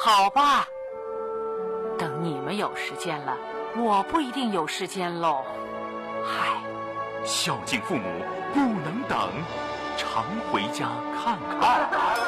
好吧，等你们有时间了，我不一定有时间喽。嗨， 孝敬父母不能等，常回家看看。